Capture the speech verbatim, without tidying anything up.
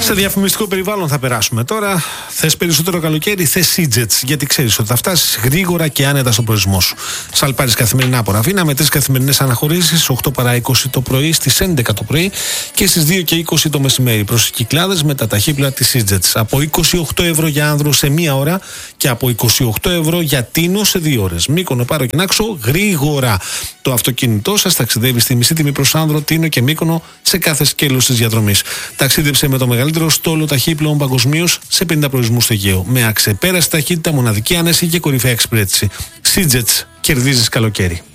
Σε διαφημιστικό περιβάλλον θα περάσουμε τώρα. Θες περισσότερο καλοκαίρι, θες Seajets. Γιατί ξέρεις ότι θα φτάσεις γρήγορα και άνετα στον προορισμό σου. Σαλπάρεις καθημερινά από Ραφίνα με τρεις καθημερινές αναχωρήσεις, οκτώ παρά είκοσι το πρωί, στις έντεκα το πρωί και στις δύο και είκοσι το μεσημέρι. Προς Κυκλάδες με τα ταχύπλα της Seajets. Από είκοσι οκτώ ευρώ για άνδρο σε μία ώρα και από είκοσι οκτώ ευρώ για Τίνο σε δύο ώρες. Μύκονο, Πάρο και Νάξο γρήγορα. Το αυτοκίνητό σας ταξιδεύει στη μισή τιμή προς άνδρο, Τίνο και Μύκονο σε κάθε σκέλος της διαδρομής. Ταξίδεψε με το μεγαλύτερο στόλο ταχύπλων παγκοσμίως σε πενήντα προορισμούς στο Αιγαίο. Με αξεπέραστη ταχύτητα, μοναδική άνεση και κορυφαία εξυπηρέτηση. Seajets, κερδίζεις καλοκαίρι.